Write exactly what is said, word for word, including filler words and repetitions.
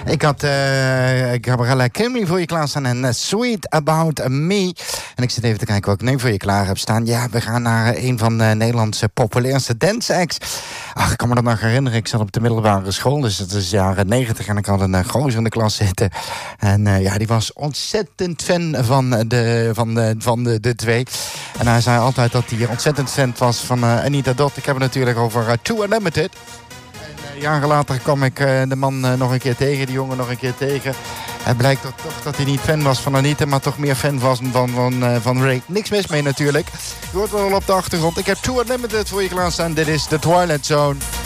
Ik had uh, Gabriella Kimmy voor je klaarstaan en uh, Sweet About Me. En ik zit even te kijken wat ik nu voor je klaar heb staan. Ja, we gaan naar uh, een van de Nederlandse populairste dance acts. Ach, ik kan me dat nog herinneren. Ik zat op de middelbare school, dus dat is jaren negentig. En ik had een uh, gozer in de klas zitten. En uh, ja, die was ontzettend fan van de, van de, van de, de twee. En hij zei altijd dat hij ontzettend fan was van uh, Anita Dot. Ik heb het natuurlijk over uh, Too Unlimited. Jaren later kwam ik uh, de man uh, nog een keer tegen, die jongen nog een keer tegen. Het blijkt dat, toch dat hij niet fan was van Anita, maar toch meer fan was van, van, uh, van Ray. Niks mis mee natuurlijk. Je hoort wel op de achtergrond. Ik heb Too Unlimited voor je klaarstaan. Dit is The Twilight Zone.